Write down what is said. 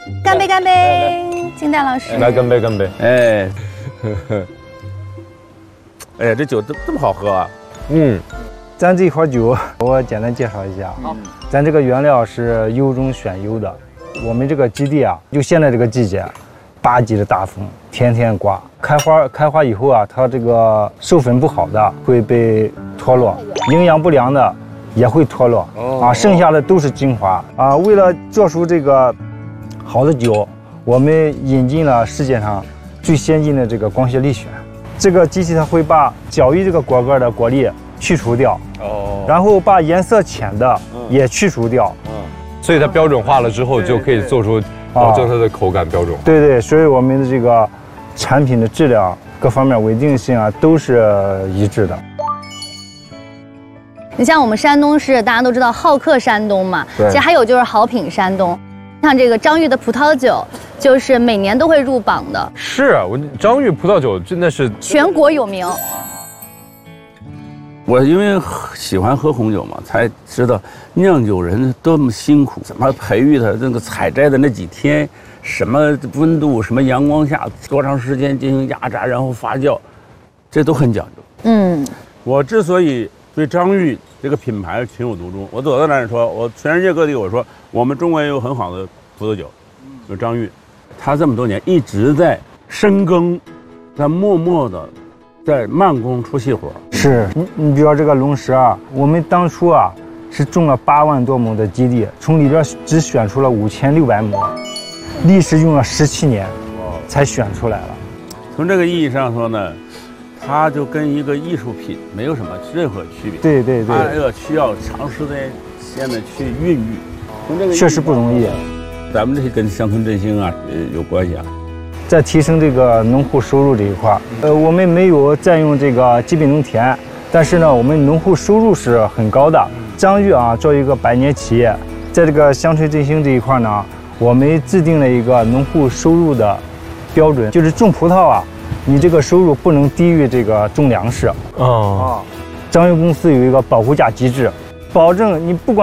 干杯干杯！金蛋老师， 来干杯干杯！ 哎，哎呀，这酒这么好喝啊！ 咱这款酒我简单介绍一下。咱这个原料是优中选优的。我们这个基地啊，就现在这个季节，8级的大风，天天刮。开花以后啊，它这个授粉不好的会被脱落，营养不良的也会脱落啊，剩下的都是精华啊。为了做出这个好的酒，我们引进了世界上最先进的这个光学力选。这个机器它会把较于这个果干的果粒去除掉，然后把颜色浅的也去除掉， 所以它标准化了之后，就可以做出保证它的口感标准化。 对，所以我们的这个产品的质量各方面稳定性啊都是一致的。 你像我们山东是大家都知道好客山东嘛，其实还有就是好品山东。像这个张裕的葡萄酒，就是每年都会入榜的。 是啊，我张裕葡萄酒真的是全国有名。 我因为喜欢喝红酒嘛，才知道酿酒人多么辛苦，怎么培育它，那个采摘的那几天，什么温度，什么阳光下，多长时间进行压榨，然后发酵，这都很讲究。我之所以对张裕这个品牌情有独钟，我走到哪里说，我全世界各地我说，我们中国也有很好的葡萄酒，有张裕，他这么多年一直在深耕，在默默的在慢工出细活。 是你比如说这个龙石啊，我们当初啊是种了8万多亩的基地，从里边只选出了5600亩，历时用了17年才选出来了。 从这个意义上说呢，它就跟一个艺术品没有什么任何区别。对，它要需要长时间的去孕育，从这个确实不容易。 咱们这跟乡村振兴啊有关系啊。 在提升这个农户收入这一块，我们没有占用这个基本农田，但是呢，我们农户收入是很高的。张裕啊，作为一个百年企业，在这个乡村振兴这一块呢，我们制定了一个农户收入的标准，就是种葡萄啊，你这个收入不能低于这个种粮食。张裕公司有一个保护价机制，保证你不管